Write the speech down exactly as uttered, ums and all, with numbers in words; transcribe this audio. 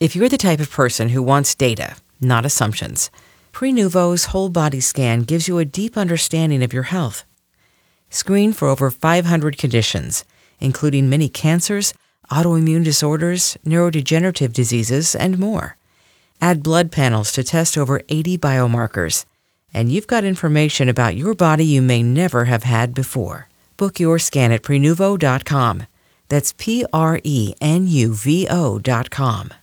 If you're the type of person who wants data, not assumptions, Prenuvo's whole body scan gives you a deep understanding of your health. Screen for over five hundred conditions, including many cancers, autoimmune disorders, neurodegenerative diseases, and more. Add blood panels to test over eighty biomarkers, and you've got information about your body you may never have had before. Book your scan at Prenuvo dot com. That's P R E N U V O dot com.